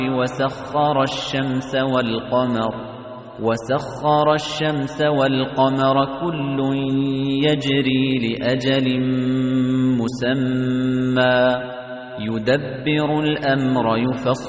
وَسَخَّرَ الشَّمْسَ وَالْقَمَرَ كُلٌّ يَجْرِي لِأَجَلٍ مُّسَمًّى يُدَبِّرُ الْأَمْرَ يُفَصِّلُ